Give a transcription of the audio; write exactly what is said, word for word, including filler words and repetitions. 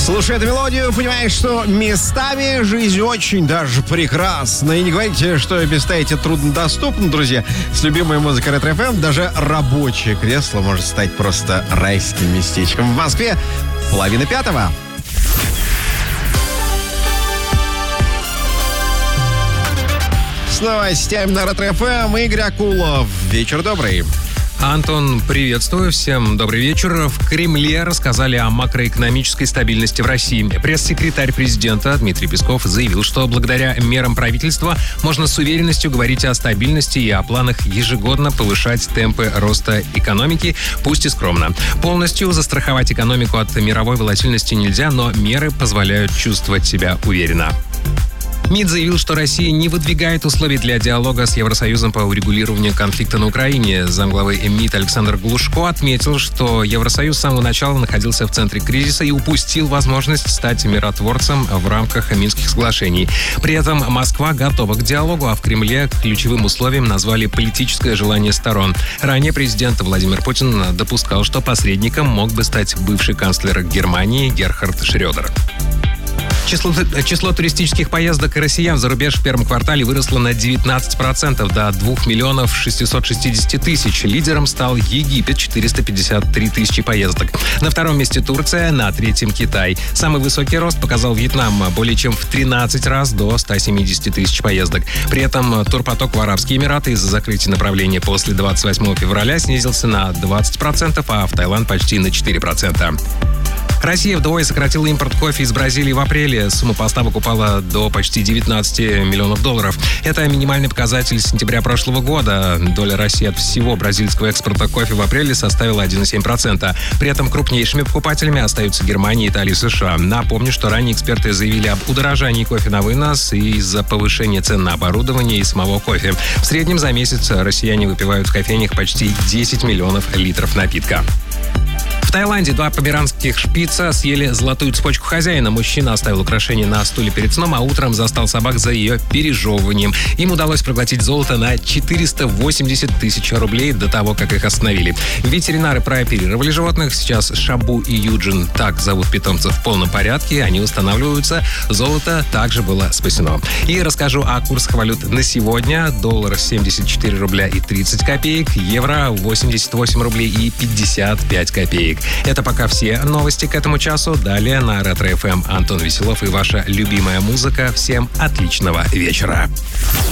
Слушай эту мелодию, понимаешь, что местами жизнь очень даже прекрасна. И не говорите, что места эти труднодоступны, друзья. С любимой музыкой Ретро эф эм даже рабочее кресло может стать просто райским местечком. В Москве половина пятого. С новостями на Ретро эф эм Игорь Акулов. Вечер добрый. Антон, приветствую. Всем добрый вечер. В Кремле рассказали о макроэкономической стабильности в России. Пресс-секретарь президента Дмитрий Песков заявил, что благодаря мерам правительства можно с уверенностью говорить о стабильности и о планах ежегодно повышать темпы роста экономики, пусть и скромно. Полностью застраховать экономику от мировой волатильности нельзя, но меры позволяют чувствовать себя уверенно. МИД заявил, что Россия не выдвигает условий для диалога с Евросоюзом по урегулированию конфликта на Украине. Замглавы МИД Александр Глушко отметил, что Евросоюз с самого начала находился в центре кризиса и упустил возможность стать миротворцем в рамках Минских соглашений. При этом Москва готова к диалогу, а в Кремле ключевым условием назвали политическое желание сторон. Ранее президент Владимир Путин допускал, что посредником мог бы стать бывший канцлер Германии Герхард Шрёдер. Число, число туристических поездок россиян за рубеж в первом квартале выросло на девятнадцать процентов до двух миллионов шестисот шестидесяти тысяч. Лидером стал Египет — четыреста пятьдесят три тысячи поездок. На втором месте Турция, на третьем Китай. Самый высокий рост показал Вьетнам — более чем в тринадцать раз до ста семидесяти тысяч поездок. При этом турпоток в Арабские Эмираты из-за закрытия направления после двадцать восьмого февраля снизился на двадцать процентов, а в Таиланд почти на четыре процента. Россия вдвое сократила импорт кофе из Бразилии в апреле. Сумма поставок упала до почти девятнадцати миллионов долларов. Это минимальный показатель сентября прошлого года. Доля России от всего бразильского экспорта кофе в апреле составила один целых семь десятых процента. При этом крупнейшими покупателями остаются Германия, Италия и США. Напомню, что ранее эксперты заявили об удорожании кофе на вынос из-за повышения цен на оборудование и самого кофе. В среднем за месяц россияне выпивают в кофейнях почти десять миллионов литров напитка. В Таиланде два померанских шпица съели золотую цепочку хозяина. Мужчина оставил украшение на стуле перед сном, а утром застал собак за ее пережевыванием. Им удалось проглотить золото на четыреста восемьдесят тысяч рублей до того, как их остановили. Ветеринары прооперировали животных. Сейчас Шабу и Юджин, так зовут питомцев, в полном порядке. Они устанавливаются. Золото также было спасено. И расскажу о курсах валют на сегодня. Доллар семьдесят четыре рубля и тридцать копеек. Евро восемьдесят восемь рублей и пятьдесят пять копеек. Это пока все новости к этому часу. Далее на Ретро эф эм Антон Веселов и ваша любимая музыка. Всем отличного вечера.